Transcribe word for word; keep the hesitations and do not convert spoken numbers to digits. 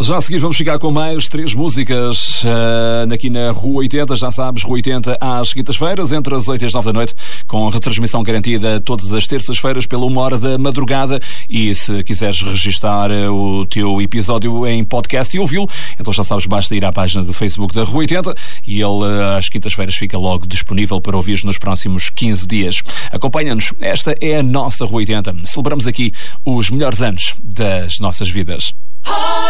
Já a seguir vamos ficar com mais três músicas uh, aqui na Rua oitenta, já sabes, Rua oitenta às quintas-feiras, entre as oito e as nove da noite, com retransmissão garantida todas as terças-feiras pela uma hora da madrugada. E se quiseres registar uh, o teu episódio em podcast e ouvi-lo, então já sabes, basta ir à página do Facebook da Rua oitenta e ele uh, às quintas-feiras fica logo disponível para ouvir nos próximos quinze dias. Acompanha-nos, esta é a nossa Rua oitenta. Celebramos aqui os melhores anos das nossas vidas.